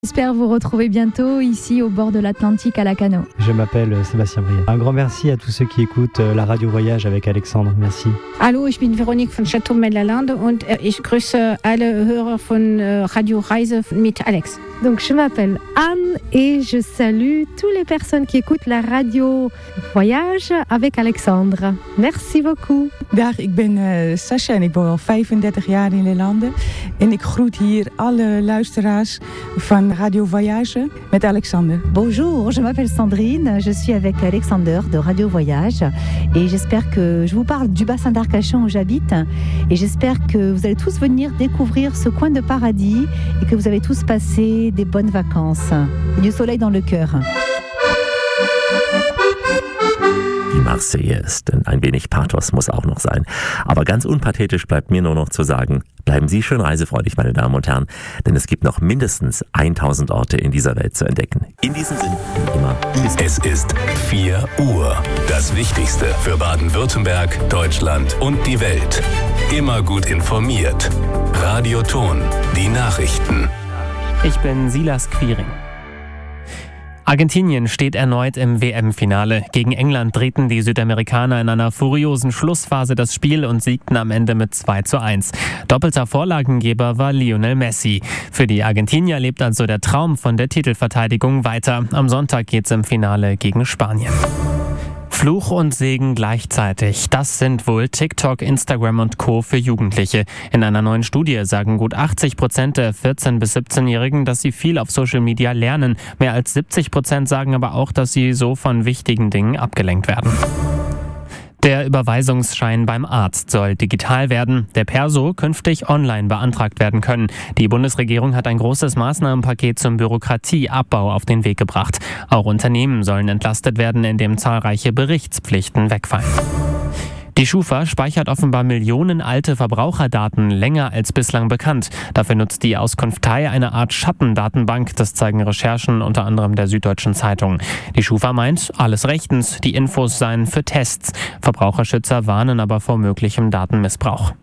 J'espère vous retrouver bientôt ici au bord de l'Atlantique à Lacanau. Je m'appelle Sébastien Brier. Un grand merci à tous ceux qui écoutent la Radio Voyage avec Alexandre. Merci. Hallo, ich bin Veronique von Château-Mellalande und ich grüße alle Hörer von Radio Reise mit Alex. Donc je m'appelle Anne et je salue toutes les personnes qui écoutent la Radio Voyage avec Alexandre. Merci beaucoup. Dag, ik ben Sascha en ik woon al 35 jaar in Lelande. En ik groet hier alle luisteraars van Radio Voyage met Alexander. Bonjour, je m'appelle Sandrine, je suis avec Alexander de Radio Voyage et j'espère que je vous parle du bassin d'Arcachon où j'habite et j'espère que vous allez tous venir découvrir ce coin de paradis et que vous avez tous passé des bonnes vacances et du soleil dans le cœur. Die Marseillaise, denn ein wenig Pathos muss auch noch sein. Aber ganz unpathetisch bleibt mir nur noch zu sagen, bleiben Sie schön reisefreudig, meine Damen und Herren, denn es gibt noch mindestens 1000 Orte in dieser Welt zu entdecken. In diesem Sinne, immer bis dann. Es ist 4 Uhr. Das Wichtigste für Baden-Württemberg, Deutschland und die Welt. Immer gut informiert. Radio Ton, die Nachrichten. Ich bin Silas Quiring. Argentinien steht erneut im WM-Finale. Gegen England drehten die Südamerikaner in einer furiosen Schlussphase das Spiel und siegten am Ende mit 2:1. Doppelter Vorlagengeber war Lionel Messi. Für die Argentinier lebt also der Traum von der Titelverteidigung weiter. Am Sonntag geht's im Finale gegen Spanien. Fluch und Segen gleichzeitig. Das sind wohl TikTok, Instagram und Co. für Jugendliche. In einer neuen Studie sagen gut 80% der 14- bis 17-Jährigen, dass sie viel auf Social Media lernen. Mehr als 70% sagen aber auch, dass sie so von wichtigen Dingen abgelenkt werden. Der Überweisungsschein beim Arzt soll digital werden, der Perso künftig online beantragt werden können. Die Bundesregierung hat ein großes Maßnahmenpaket zum Bürokratieabbau auf den Weg gebracht. Auch Unternehmen sollen entlastet werden, indem zahlreiche Berichtspflichten wegfallen. Die Schufa speichert offenbar Millionen alte Verbraucherdaten länger als bislang bekannt. Dafür nutzt die Auskunftei eine Art Schattendatenbank, das zeigen Recherchen unter anderem der Süddeutschen Zeitung. Die Schufa meint, alles rechtens, die Infos seien für Tests. Verbraucherschützer warnen aber vor möglichem Datenmissbrauch.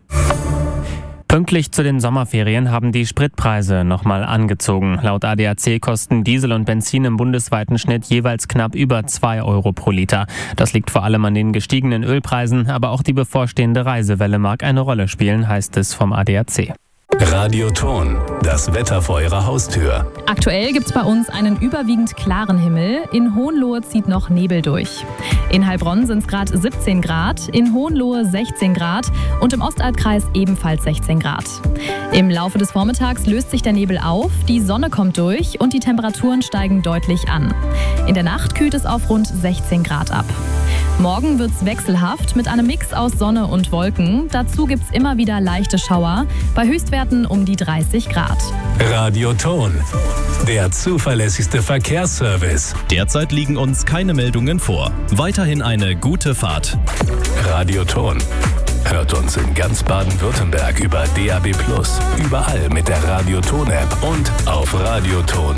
Pünktlich zu den Sommerferien haben die Spritpreise nochmal angezogen. Laut ADAC kosten Diesel und Benzin im bundesweiten Schnitt jeweils knapp über 2 Euro pro Liter. Das liegt vor allem an den gestiegenen Ölpreisen, aber auch die bevorstehende Reisewelle mag eine Rolle spielen, heißt es vom ADAC. Radio Ton, das Wetter vor Ihrer Haustür. Aktuell gibt es bei uns einen überwiegend klaren Himmel. In Hohenlohe zieht noch Nebel durch. In Heilbronn sind es gerade 17 Grad, in Hohenlohe 16 Grad und im Ostalbkreis ebenfalls 16 Grad. Im Laufe des Vormittags löst sich der Nebel auf, die Sonne kommt durch und die Temperaturen steigen deutlich an. In der Nacht kühlt es auf rund 16 Grad ab. Morgen wird es wechselhaft mit einem Mix aus Sonne und Wolken. Dazu gibt es immer wieder leichte Schauer, bei Höchstwerten um die 30 Grad. Radio Ton, der zuverlässigste Verkehrsservice. Derzeit liegen uns keine Meldungen vor. Weiterhin eine gute Fahrt. Radio Ton. Hört uns in ganz Baden-Württemberg über DAB+, überall mit der Radio Ton App und auf radioton.de.